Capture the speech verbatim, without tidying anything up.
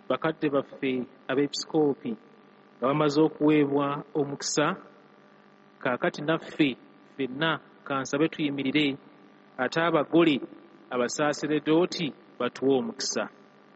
bakadde baffe abeepisikoopi nga bamaze okuweebwa omukisa, kaakati naffe ffenna kansabe tuyimirire ate abagole abasaasere dooti batuwe omukisa.